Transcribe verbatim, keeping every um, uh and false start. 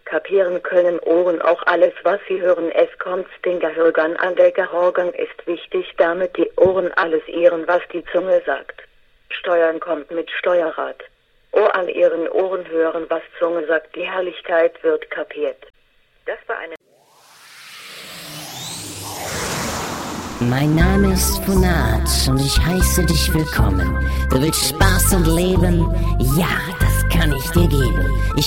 Kapieren können Ohren auch alles, was sie hören. Es kommt den Gehörgang an. Der Gehörgang ist wichtig, damit die Ohren alles ehren, was die Zunge sagt. Steuern kommt mit Steuerrad. Ohr an ihren Ohren hören, was Zunge sagt. Die Herrlichkeit wird kapiert. Das war eine... Mein Name ist Funat und ich heiße dich willkommen. Du willst Spaß und Leben? Ja, das kann ich dir geben. Ich